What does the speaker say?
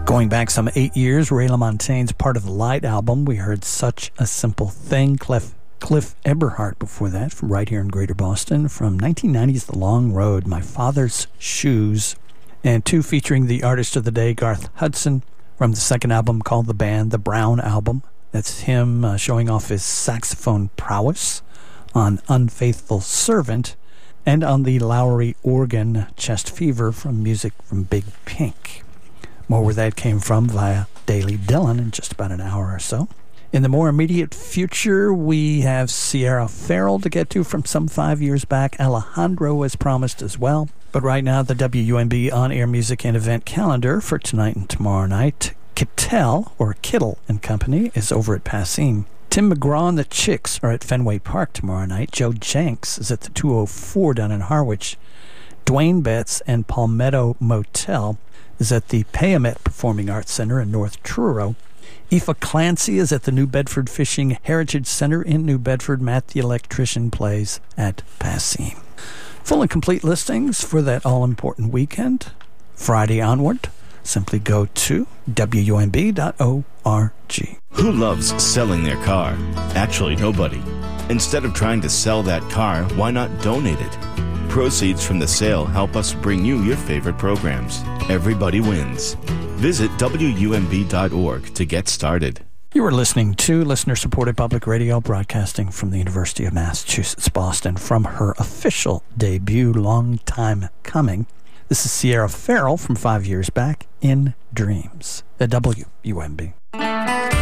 Going back some 8 years, Ray LaMontagne's Part of the Light album, we heard Such a Simple Thing. Cliff Eberhardt before that, from right here in Greater Boston, from 1990's The Long Road, My Father's Shoes. And two featuring the artist of the day, Garth Hudson, from the second album called The Band, the Brown Album. That's him showing off his saxophone prowess on Unfaithful Servant, and on the Lowry organ, Chest Fever, from music from Big Pink. More where that came from via Daily Dillon in just about an hour or so. In the more immediate future, we have Sierra Farrell to get to from some 5 years back. Alejandro as promised as well. But right now, the WUMB on-air music and event calendar for tonight and tomorrow night. Kittle and Company is over at Passim. Tim McGraw and the Chicks are at Fenway Park tomorrow night. Joe Jenks is at the 204 down in Harwich. Dwayne Betts and Palmetto Motel is at the Payamet Performing Arts Center in North Truro. Aoife Clancy is at the New Bedford Fishing Heritage Center in New Bedford. Matt the Electrician plays at Passim. Full and complete listings for that all-important weekend, Friday onward, simply go to WUMB.org. Who loves selling their car? Actually, nobody. Instead of trying to sell that car, why not donate it? Proceeds from the sale help us bring you your favorite programs. Everybody wins. Visit WUMB.org to get started. You are listening to listener-supported public radio, broadcasting from the University of Massachusetts, Boston, from her official debut, long time coming. This is Sierra Farrell from 5 years back, In Dreams, at WUMB.